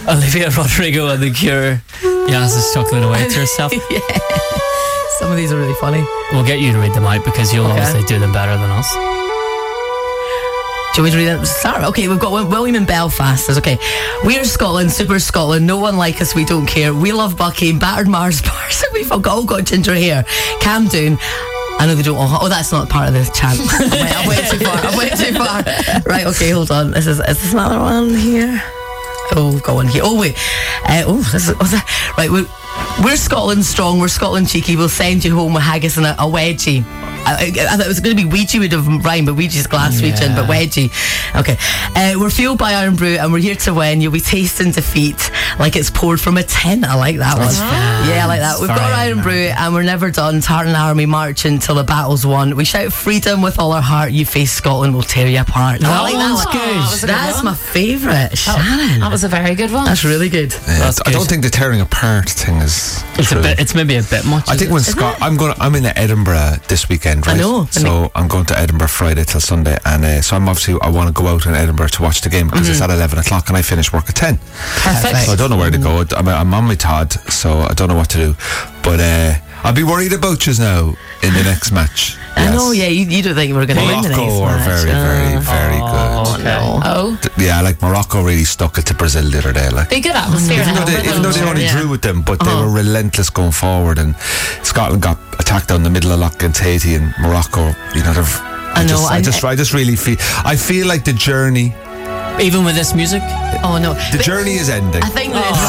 Olivia Rodrigo and The Cure. Yaz is chuckling away to herself. Yeah. Some of these are really funny. We'll get you to read them out because you'll obviously do them better than us. Do you want me to read them? Sorry. Okay, we've got William in Belfast says, okay, we're Scotland, super Scotland, no one like us, we don't care. We love Bucky, battered Mars bars, we've all got ginger hair. Calm down. I know they don't all. Oh, that's not part of the chant. I went too far. Right, okay, hold on. Is this another one here? Oh, go on here. Oh, wait. Right, we're Scotland strong, we're Scotland cheeky, we'll send you home with haggis and a wedgie. I thought it was going to be Ouija would have rhymed, but Ouija's Glaswegian, but wedgie. Okay. We're fueled by Iron Brew and we're here to win. You'll be tasting defeat like it's poured from a tin. I like that one. Yeah, I like that. We've got Iron Brew and we're never done. Tartan Army marching till the battle's won. We shout freedom with all our heart. You face Scotland, we'll tear you apart. I like that one. Good. That's my favourite. Shannon. That was a very good one. That's really good. I don't think the tearing apart thing is true. It's maybe a bit much. I think when I'm in Edinburgh this weekend, right? I know. So I'm going to Edinburgh Friday till Sunday, and so I want to go out in Edinburgh to watch the game because it's at 11 o'clock and I finish work at 10. Perfect. So I don't know where to go. I'm on my Todd, so I don't know what to do. But I'll be worried about you now in the next match. I know, yeah, you don't think we're going to win the next match. Morocco are very, very, very good. No. Oh. Yeah, like Morocco really stuck it to Brazil the other day. Like, Be good atmosphere. even though they only drew with them, but they were relentless going forward, and Scotland got attacked down the middle a lot against Haiti, and Morocco, I just really feel like the journey, even with this music. Oh no, the journey is ending. I think that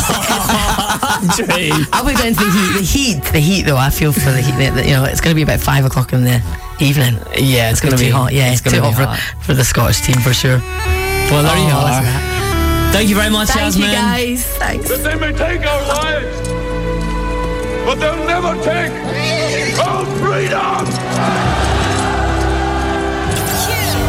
I would into the heat though. I feel for the heat. It's going to be about 5 o'clock in the evening. Yeah, it's going to be hot. Yeah, it's too hot for the Scottish team for sure. Well, there you are. Thank you very much, Yasmin. Thank you, guys. Thanks. That they may take our lives, but they'll never take our freedom.